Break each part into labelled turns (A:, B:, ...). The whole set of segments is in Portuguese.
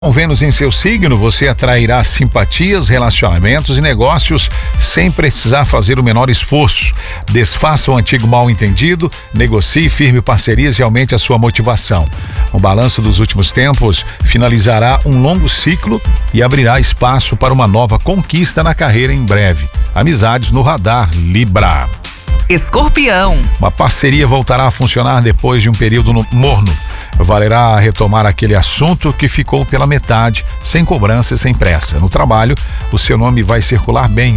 A: Com Vênus em seu signo, você atrairá simpatias, relacionamentos e negócios sem precisar fazer o menor esforço. Desfaça o antigo mal-entendido, negocie firme parcerias e aumente a sua motivação. O balanço dos últimos tempos finalizará um longo ciclo e abrirá espaço para uma nova conquista na carreira em breve. Amizades no radar, Libra.
B: Escorpião.
A: Uma parceria voltará a funcionar depois de um período morno. Valerá retomar aquele assunto que ficou pela metade, sem cobrança e sem pressa. No trabalho, o seu nome vai circular bem,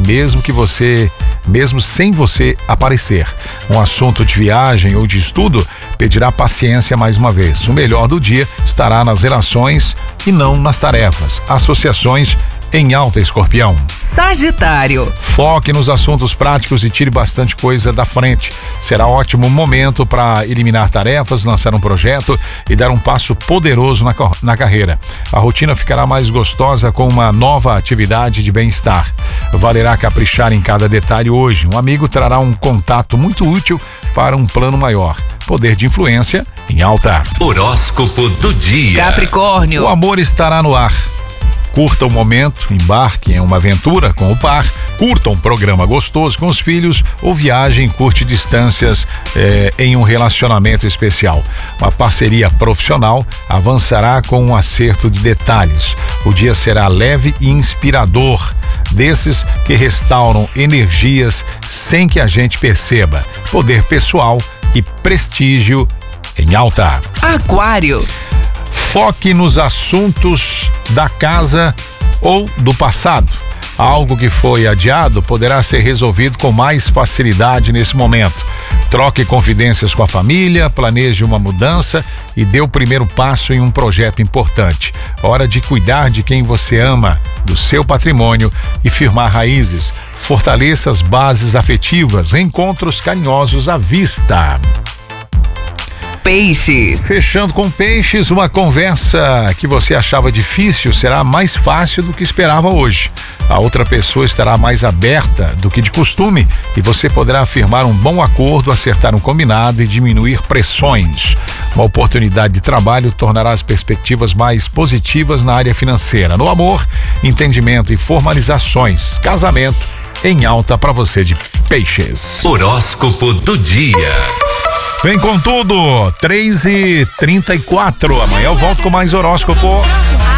A: mesmo sem você aparecer. Um assunto de viagem ou de estudo pedirá paciência mais uma vez. O melhor do dia estará nas relações e não nas tarefas. Associações em alta, Escorpião.
B: Sagitário.
A: Foque nos assuntos práticos e tire bastante coisa da frente. Será ótimo momento para eliminar tarefas, lançar um projeto e dar um passo poderoso na carreira. A rotina ficará mais gostosa com uma nova atividade de bem-estar. Valerá caprichar em cada detalhe hoje. Um amigo trará um contato muito útil para um plano maior. Poder de influência em alta.
C: Horóscopo do dia.
B: Capricórnio.
A: O amor estará no ar. Curta o momento, embarque em uma aventura com o par, curta um programa gostoso com os filhos ou viajem, curte distâncias em um relacionamento especial. Uma parceria profissional avançará com um acerto de detalhes. O dia será leve e inspirador, desses que restauram energias sem que a gente perceba. Poder pessoal e prestígio em alta.
B: Aquário.
A: Foque nos assuntos da casa ou do passado. Algo que foi adiado poderá ser resolvido com mais facilidade nesse momento. Troque confidências com a família, planeje uma mudança e dê o primeiro passo em um projeto importante. Hora de cuidar de quem você ama, do seu patrimônio e firmar raízes. Fortaleça as bases afetivas, encontros carinhosos à vista.
B: Peixes.
A: Fechando com Peixes, uma conversa que você achava difícil será mais fácil do que esperava hoje. A outra pessoa estará mais aberta do que de costume e você poderá afirmar um bom acordo, acertar um combinado e diminuir pressões. Uma oportunidade de trabalho tornará as perspectivas mais positivas na área financeira. No amor, entendimento e formalizações. Casamento em alta para você de Peixes.
C: Horóscopo do dia.
A: Vem com tudo, 3h34. Amanhã eu volto com mais horóscopo.